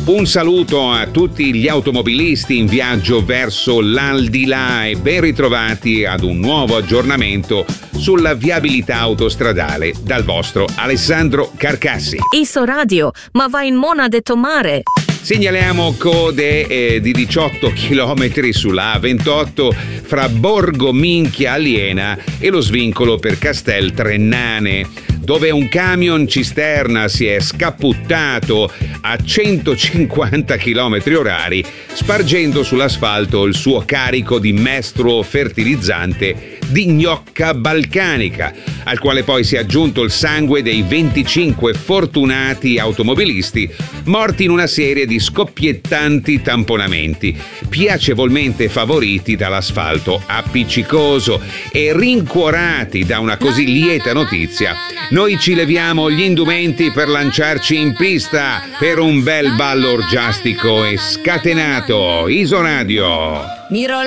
Un saluto a tutti gli automobilisti in viaggio verso l'aldilà e ben ritrovati ad un nuovo aggiornamento sulla viabilità autostradale dal vostro Alessandro Carcassi. Isoradio, ma va in Mona de Tomare. Segnaliamo code di 18 km sulla A28 fra Borgo Minchia Aliena e lo svincolo per Castel Trennane, dove un camion cisterna si è scapputtato a 150 km/h spargendo sull'asfalto il suo carico di mestolo fertilizzante di gnocca balcanica, al quale poi si è aggiunto il sangue dei 25 fortunati automobilisti morti in una serie di scoppiettanti tamponamenti, piacevolmente favoriti dall'asfalto appiccicoso e rincuorati da una così lieta notizia. Noi ci leviamo gli indumenti per lanciarci in pista per un bel ballo orgiastico e scatenato. Isoradio.